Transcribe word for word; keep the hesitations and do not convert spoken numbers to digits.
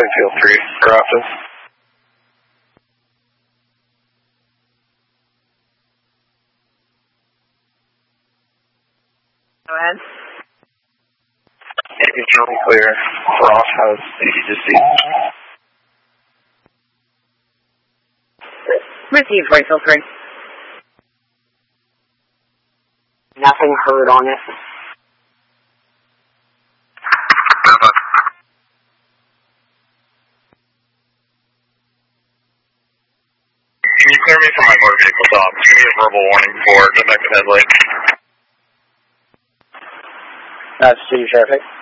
Field three for office. Go ahead. Yankee County clear. Ross has Yankee to see. Received, Rayfield three. Nothing heard on it. Can you clear me from my motor vehicle stop? Give me a verbal warning before defective headlight. That's City Traffic.